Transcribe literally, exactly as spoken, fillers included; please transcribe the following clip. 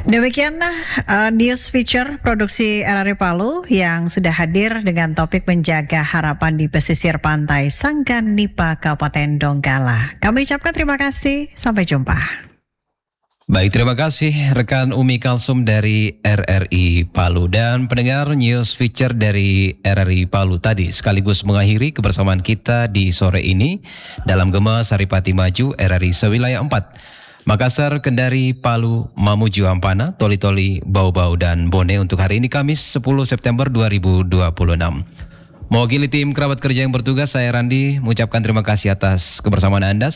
Demikian uh, news feature produksi R R I Palu yang sudah hadir dengan topik menjaga harapan di pesisir pantai Sangganipa Kabupaten Donggala. Kami ucapkan terima kasih, sampai jumpa. Baik, terima kasih rekan Umi Kalsum dari R R I Palu. Dan pendengar, news feature dari R R I Palu tadi sekaligus mengakhiri kebersamaan kita di sore ini dalam Gema Saripati Maju R R I sewilayah empat. Makassar, Kendari, Palu, Mamuju, Ampana, Toli-Toli, Bau-Bau, dan Bone untuk hari ini Kamis sepuluh September dua ribu dua puluh enam. Mewakili tim kerabat kerja yang bertugas, saya Randi mengucapkan terima kasih atas kebersamaan Anda.